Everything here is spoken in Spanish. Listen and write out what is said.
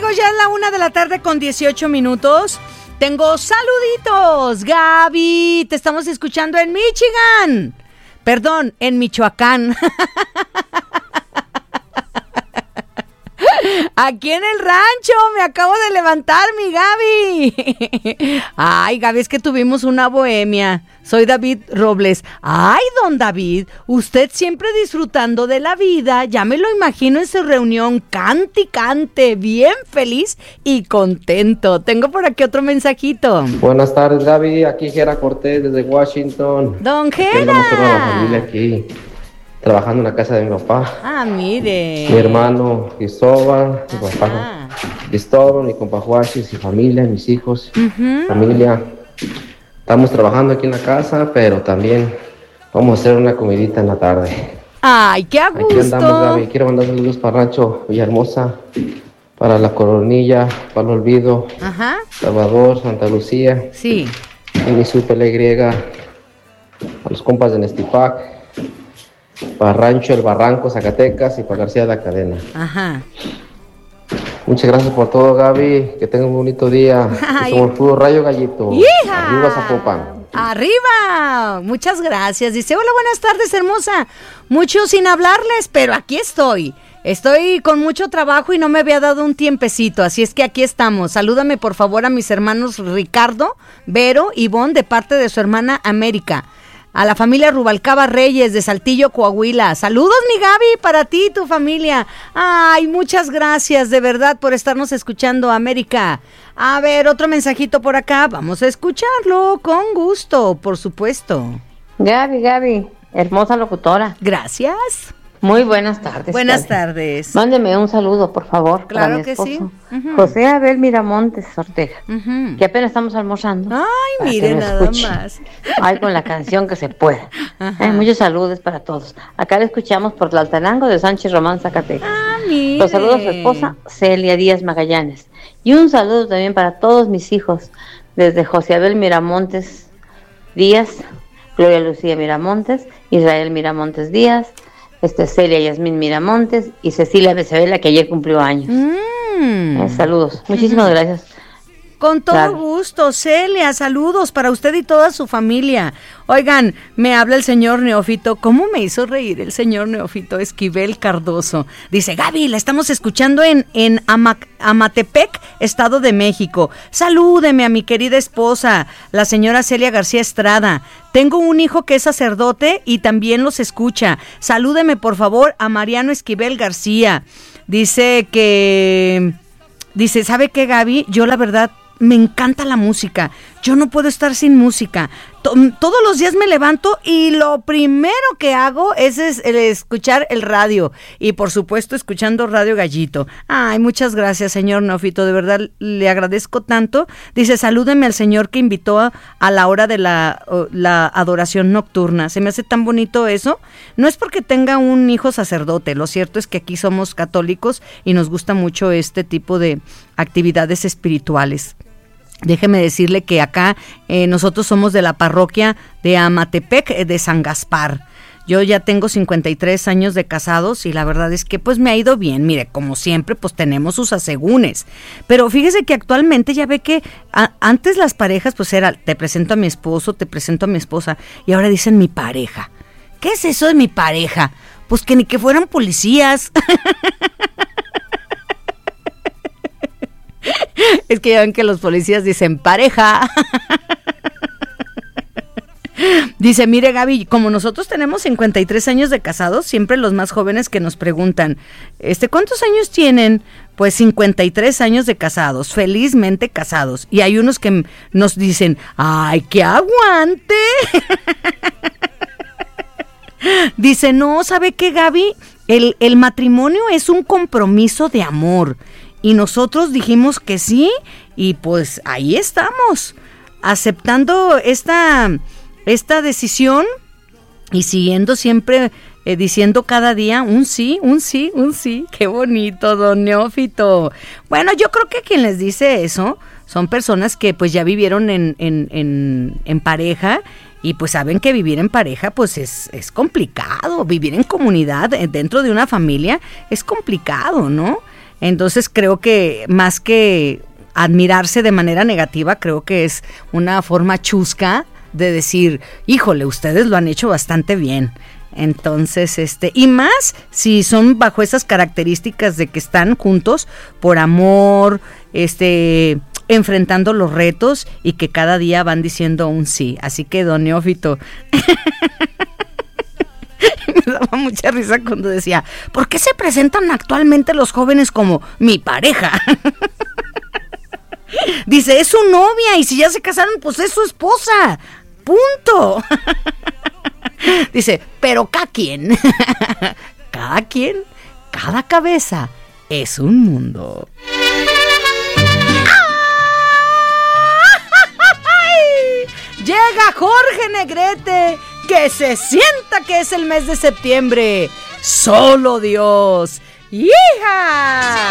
amigos, ya es la 1:18 p.m. Tengo saluditos. Gaby, te estamos escuchando en Michigan. Perdón, en Michoacán. Aquí en el rancho, me acabo de levantar, mi Gaby. Ay, Gaby, es que tuvimos una bohemia. Soy David Robles. Ay, don David, usted siempre disfrutando de la vida. Ya me lo imagino en su reunión, cante y cante, bien feliz y contento. Tengo por aquí otro mensajito. Buenas tardes, Gaby. Aquí Gera Cortés desde Washington. Don Gera. Tenemos toda la familia aquí trabajando en la casa de mi papá. Ah, mire. Mi hermano Cristóbal, mi papá Cristóbal, mi compa Juárez y familia, mis hijos, familia. Estamos trabajando aquí en la casa, pero también vamos a hacer una comidita en la tarde. Ay, qué a gusto. Aquí andamos, Gaby. Quiero mandar saludos para Rancho Villahermosa, para La Coronilla, para El Olvido, Salvador, Santa Lucía. Sí. Y mi super Y, a los compas de Nestipac, para Rancho El Barranco, Zacatecas, y para García de la Cadena. Ajá. Muchas gracias por todo, Gaby. Que tengan un bonito día. Somos puro Rayo Gallito. ¡Hija! Arriba Zapopan. ¡Arriba! Muchas gracias. Dice, hola, buenas tardes, hermosa. Mucho sin hablarles, pero aquí estoy. Estoy con mucho trabajo y no me había dado un tiempecito, así es que aquí estamos. Salúdame, por favor, a mis hermanos Ricardo, Vero y Ivonne, de parte de su hermana América. A la familia Rubalcaba Reyes de Saltillo, Coahuila. Saludos, mi Gaby, para ti y tu familia. Ay, muchas gracias de verdad por estarnos escuchando, América. A ver, otro mensajito por acá. Vamos a escucharlo con gusto, por supuesto. Gaby, hermosa locutora. Gracias. Muy buenas tardes. Buenas tardes. Mándeme un saludo, por favor. Claro para mi que esposo, sí. José Abel Miramontes Ortega, que apenas estamos almorzando. Ay, mire, nada más. Ay, con la canción que se pueda. Muchos saludos para todos. Acá le escuchamos por Tlaltenango de Sánchez Román, Zacatecas. Ah, mire. Los saludos a su esposa, Celia Díaz Magallanes. Y un saludo también para todos mis hijos, desde José Abel Miramontes Díaz, Gloria Lucía Miramontes, Israel Miramontes Díaz, Celia Yasmín Miramontes y Cecilia Becebela, que ayer cumplió años. Saludos. Muchísimas gracias. Con todo gusto, Celia, saludos para usted y toda su familia. Oigan, me habla el señor Neófito. ¿Cómo me hizo reír el señor Neófito Esquivel Cardoso? Dice, Gaby, la estamos escuchando en Amatepec, Estado de México. Salúdeme a mi querida esposa, la señora Celia García Estrada. Tengo un hijo que es sacerdote y también los escucha. Salúdeme, por favor, a Mariano Esquivel García. Dice, ¿sabe qué, Gaby? Yo la verdad me encanta la música. Yo no puedo estar sin música. Todos los días me levanto y lo primero que hago es escuchar el radio. Y por supuesto escuchando Radio Gallito. Ay, muchas gracias, señor Neófito. De verdad le agradezco tanto. Dice, salúdeme al señor que invitó a la hora de la adoración nocturna. Se me hace tan bonito eso. No es porque tenga un hijo sacerdote. Lo cierto es que aquí somos católicos y nos gusta mucho este tipo de actividades espirituales. Déjeme decirle que acá nosotros somos de la parroquia de Amatepec de San Gaspar. Yo ya tengo 53 años de casados y la verdad es que pues me ha ido bien. Mire, como siempre pues tenemos sus asegúnes. Pero fíjese que actualmente ya ve que antes las parejas pues era te presento a mi esposo, te presento a mi esposa y ahora dicen mi pareja. ¿Qué es eso de mi pareja? Pues que ni que fueran policías. Es que ya ven que los policías dicen pareja. Dice, mire, Gaby, como nosotros tenemos 53 años de casados, siempre los más jóvenes que nos preguntan, ¿cuántos años tienen? Pues 53 años de casados, felizmente casados. Y hay unos que nos dicen, ¡ay, que aguante! Dice, no, ¿sabe qué, Gaby? El matrimonio es un compromiso de amor. Y nosotros dijimos que sí, y pues ahí estamos, aceptando esta decisión y siguiendo siempre, diciendo cada día un sí, un sí, un sí. Qué bonito, don Neófito. Bueno, yo creo que quien les dice eso son personas que pues ya vivieron en pareja. Y pues saben que vivir en pareja pues es complicado, vivir en comunidad dentro de una familia es complicado, ¿no? Entonces creo que más que admirarse de manera negativa, creo que es una forma chusca de decir, híjole, ustedes lo han hecho bastante bien. Entonces, y más si son bajo esas características de que están juntos por amor, enfrentando los retos y que cada día van diciendo un sí. Así que, don Neófito, me daba mucha risa cuando decía, ¿por qué se presentan actualmente los jóvenes como mi pareja? Dice, es su novia y si ya se casaron, pues es su esposa. Punto. Dice, pero cada quien, cada cabeza es un mundo. Llega Jorge Negrete, que se sienta que es el mes de septiembre. Solo Dios. ¡Hija!